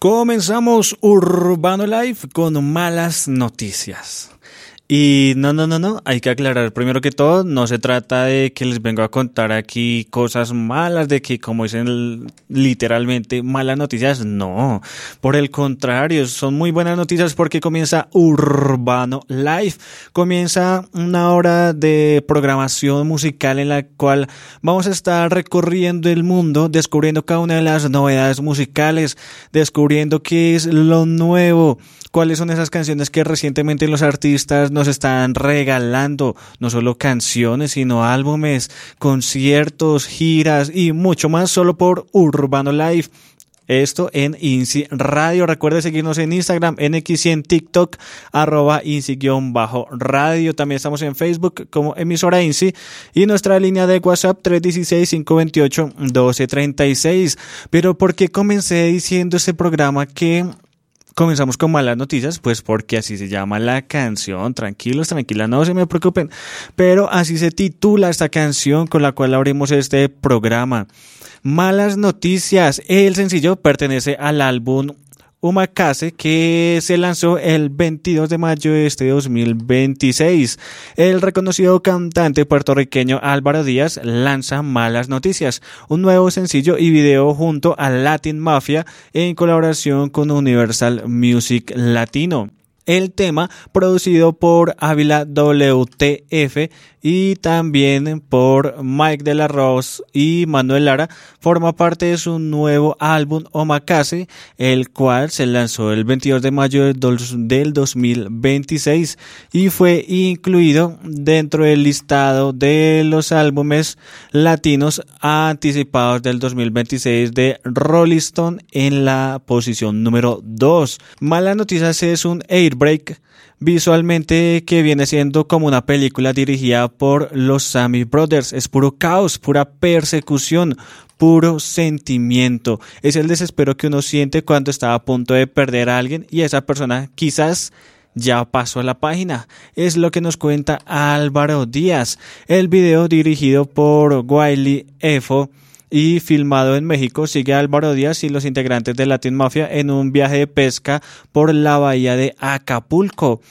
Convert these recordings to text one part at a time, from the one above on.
Comenzamos Urbano Live con malas noticias. Y no, hay que aclarar primero que todo, no se trata de que les vengo a contar aquí cosas malas, de que como dicen literalmente malas noticias, no. Por el contrario, son muy buenas noticias porque comienza Urbano Live. Comienza una hora de programación musical en la cual vamos a estar recorriendo el mundo, descubriendo cada una de las novedades musicales, descubriendo qué es lo nuevo, cuáles son esas canciones que recientemente los artistas nos están regalando, no solo canciones, sino álbumes, conciertos, giras y mucho más solo por Urbano Live. Esto en INSI Radio. Recuerde seguirnos en Instagram, NX y en TikTok, @INSI_radio. También estamos en Facebook como emisora INSI y nuestra línea de WhatsApp 316-528-1236. Pero ¿por qué comencé diciendo este programa que comenzamos con malas noticias? Pues porque así se llama la canción. Tranquilos, tranquilas, no se me preocupen. Pero así se titula esta canción con la cual abrimos este programa. Malas noticias. El sencillo pertenece al álbum Omakase, que se lanzó el 22 de mayo de este 2026. El reconocido cantante puertorriqueño Álvaro Díaz lanza Malas Noticias, un nuevo sencillo y video junto a Latin Mafia en colaboración con Universal Music Latino. El tema, producido por Ávila WTF y también por Mike de la Rose y Manuel Lara, forma parte de su nuevo álbum Omakase, el cual se lanzó el 22 de mayo del 2026 y fue incluido dentro del listado de los álbumes latinos anticipados del 2026 de Rolling Stone en la posición número 2. Malas Noticias es un airbreak visualmente que viene siendo como una película dirigida por los Sammy Brothers. Es puro caos, pura persecución, puro sentimiento. Es el desespero que uno siente cuando está a punto de perder a alguien y esa persona quizás ya pasó a la página. Es lo que nos cuenta Álvaro Díaz. El video, dirigido por Wiley Efo y filmado en México, sigue a Álvaro Díaz y los integrantes de Latin Mafia en un viaje de pesca por la bahía de Acapulco.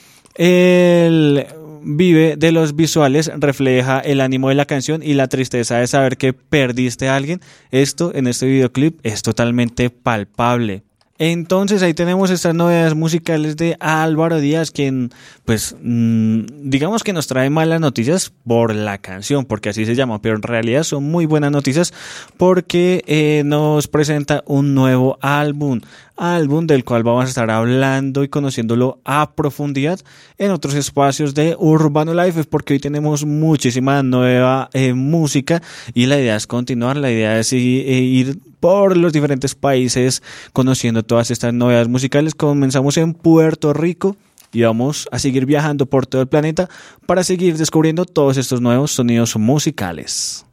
El vive de los visuales refleja el ánimo de la canción y la tristeza de saber que perdiste a alguien. Esto en este videoclip es totalmente palpable. Entonces ahí tenemos estas novedades musicales de Álvaro Díaz, quien pues digamos que nos trae malas noticias por la canción, porque así se llama, pero en realidad son muy buenas noticias porque nos presenta un nuevo álbum del cual vamos a estar hablando y conociéndolo a profundidad en otros espacios de Urbano Live, porque hoy tenemos muchísima nueva música y la idea es continuar, la idea es ir por los diferentes países conociendo todas estas novedades musicales. Comenzamos en Puerto Rico y vamos a seguir viajando por todo el planeta para seguir descubriendo todos estos nuevos sonidos musicales.